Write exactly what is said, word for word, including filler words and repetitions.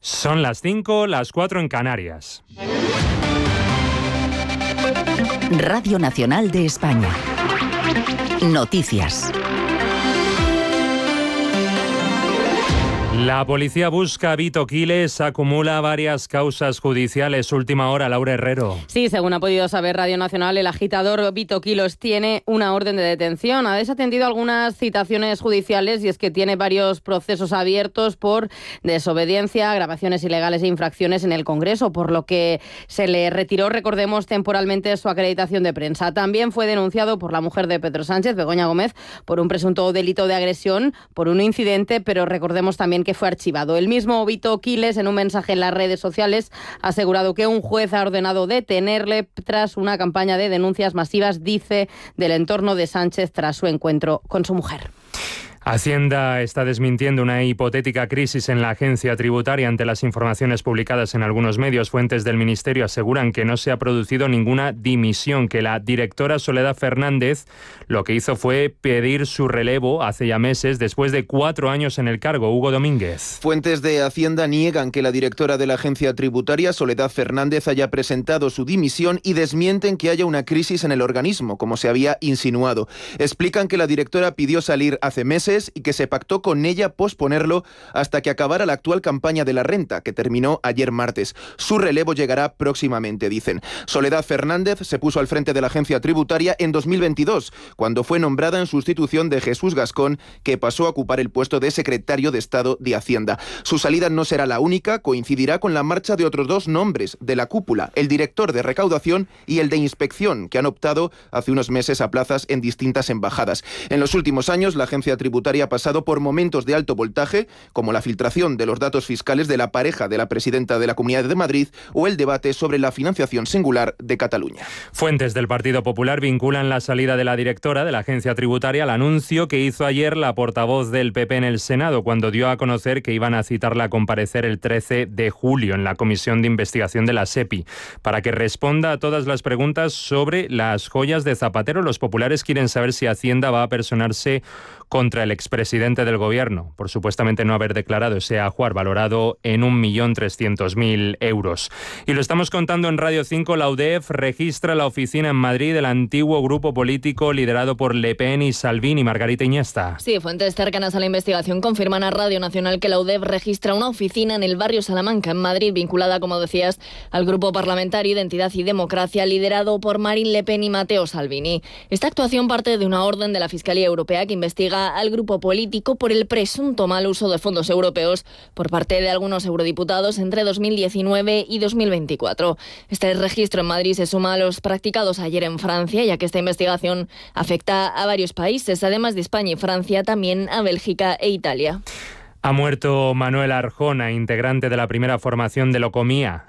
Son las cinco, las cuatro en Canarias. Radio Nacional de España. Noticias. La policía busca a Vito Quiles, acumula varias causas judiciales. Última hora, Laura Herrero. Sí, según ha podido saber Radio Nacional, el agitador Vito Quiles tiene una orden de detención. Ha desatendido algunas citaciones judiciales y es que tiene varios procesos abiertos por desobediencia, grabaciones ilegales e infracciones en el Congreso, por lo que se le retiró, recordemos, temporalmente su acreditación de prensa. También fue denunciado por la mujer de Pedro Sánchez, Begoña Gómez, por un presunto delito de agresión, por un incidente, pero recordemos también que fue archivado. El mismo Vito Quiles, en un mensaje en las redes sociales, ha asegurado que un juez ha ordenado detenerle tras una campaña de denuncias masivas, dice, del entorno de Sánchez tras su encuentro con su mujer. Hacienda está desmintiendo una hipotética crisis en la agencia tributaria ante las informaciones publicadas en algunos medios. Fuentes del Ministerio aseguran que no se ha producido ninguna dimisión, que la directora Soledad Fernández lo que hizo fue pedir su relevo hace ya meses, después de cuatro años en el cargo. Hugo Domínguez. Fuentes de Hacienda niegan que la directora de la agencia tributaria, Soledad Fernández, haya presentado su dimisión y desmienten que haya una crisis en el organismo, como se había insinuado. Explican que la directora pidió salir hace meses y que se pactó con ella posponerlo hasta que acabara la actual campaña de la renta, que terminó ayer martes. Su relevo llegará próximamente, dicen. Soledad Fernández se puso al frente de la agencia tributaria en dos mil veintidós, cuando fue nombrada en sustitución de Jesús Gascón, que pasó a ocupar el puesto de secretario de Estado de Hacienda. Su salida no será la única, coincidirá con la marcha de otros dos nombres de la cúpula, el director de recaudación y el de inspección, que han optado hace unos meses a plazas en distintas embajadas. En los últimos años, la agencia tributaria ha pasado por momentos de alto voltaje, como la filtración de los datos fiscales de la pareja de la presidenta de la Comunidad de Madrid o el debate sobre la financiación singular de Cataluña. Fuentes del Partido Popular vinculan la salida de la directora de la agencia tributaria al anuncio que hizo ayer la portavoz del P P en el Senado, cuando dio a conocer que iban a citarla a comparecer el trece de julio en la Comisión de Investigación de la SEPI, para que responda a todas las preguntas sobre las joyas de Zapatero. Los populares quieren saber si Hacienda va a personarse contra el expresidente del gobierno, por supuestamente no haber declarado ese ajuar valorado en un millón trescientos mil euros. Y lo estamos contando en Radio cinco. La U D E F registra la oficina en Madrid del antiguo grupo político liderado por Le Pen y Salvini. Margarita Iniesta. Sí, fuentes cercanas a la investigación confirman a Radio Nacional que la U D E F registra una oficina en el barrio Salamanca, en Madrid, vinculada, como decías, al grupo parlamentario Identidad y Democracia, liderado por Marine Le Pen y Matteo Salvini. Esta actuación parte de una orden de la Fiscalía Europea que investiga al grupo político por el presunto mal uso de fondos europeos por parte de algunos eurodiputados entre dos mil diecinueve y dos mil veinticuatro. Este registro en Madrid se suma a los practicados ayer en Francia, ya que esta investigación afecta a varios países, además de España y Francia, también a Bélgica e Italia. Ha muerto Manuel Arjona, integrante de la primera formación de Locomía,